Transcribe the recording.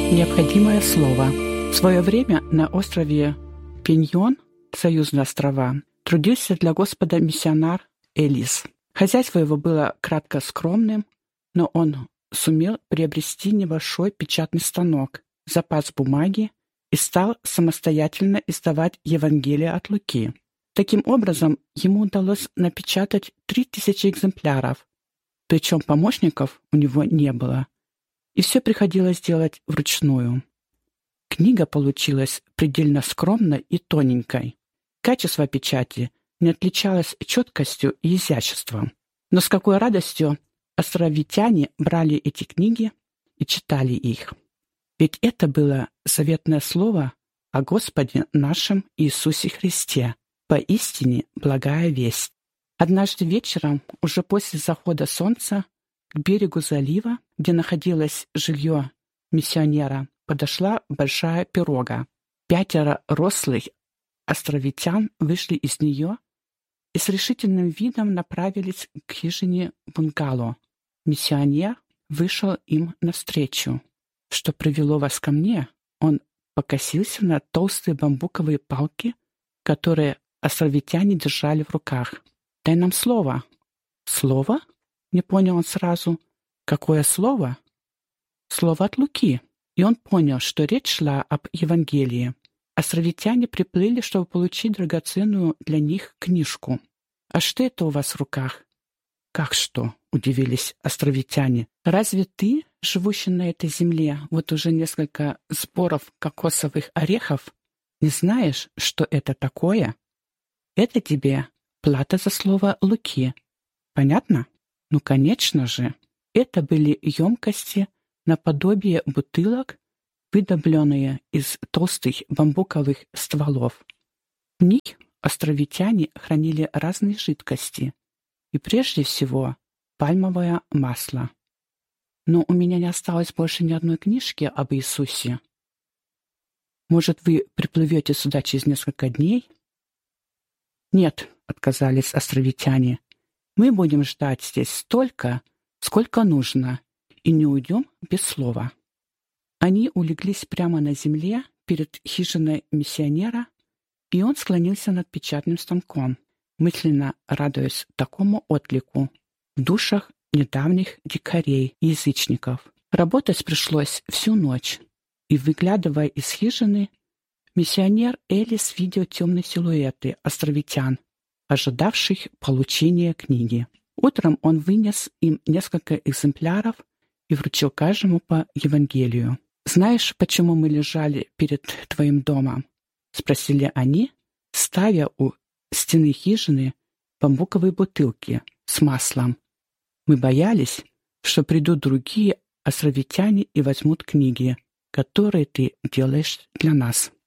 Необходимое слово. В свое время на острове Пиньон, Союзные острова, трудился для Господа миссионер Элис. Хозяйство его было кратко скромным, но он сумел приобрести небольшой печатный станок, запас бумаги и стал самостоятельно издавать Евангелие от Луки. Таким образом, ему удалось напечатать 3000 экземпляров, причем помощников у него не было, и все приходилось делать вручную. Книга получилась предельно скромной и тоненькой. Качество печати не отличалось четкостью и изяществом. Но с какой радостью островитяне брали эти книги и читали их. Ведь это было заветное слово о Господе нашем Иисусе Христе, поистине благая весть. Однажды вечером, уже после захода солнца, к берегу залива, где находилось жилье миссионера, подошла большая пирога. 5 рослых островитян вышли из нее и с решительным видом направились к хижине бунгало. Миссионер вышел им навстречу. «Что привело вас ко мне?» Он покосился на толстые бамбуковые палки, которые островитяне держали в руках. «Дай нам слово». «Слово?» — не понял он сразу. «Какое слово?» «Слово от Луки». И он понял, что речь шла об Евангелии. Островитяне приплыли, чтобы получить драгоценную для них книжку. «А что это у вас в руках?» «Как что?» — удивились островитяне. «Разве ты, живущий на этой земле, вот уже несколько сборов кокосовых орехов, не знаешь, что это такое? Это тебе плата за слово Луки. Понятно?» «Ну, конечно же». Это были емкости наподобие бутылок, выдобленные из толстых бамбуковых стволов. В них островитяне хранили разные жидкости, и прежде всего пальмовое масло. Но у меня не осталось больше ни одной книжки об Иисусе. Может, вы приплывете сюда через несколько дней? Нет, отказались островитяне. Мы будем ждать здесь столько, сколько нужно, и не уйдем без слова. Они улеглись прямо на земле перед хижиной миссионера, и он склонился над печатным станком, мысленно радуясь такому отклику в душах недавних дикарей и язычников. Работать пришлось всю ночь, и, выглядывая из хижины, миссионер Элис видел темные силуэты островитян, ожидавших получения книги. Утром он вынес им несколько экземпляров и вручил каждому по Евангелию. «Знаешь, почему мы лежали перед твоим домом?» — спросили они, ставя у стены хижины бамбуковые бутылки с маслом. «Мы боялись, что придут другие островитяне и возьмут книги, которые ты делаешь для нас».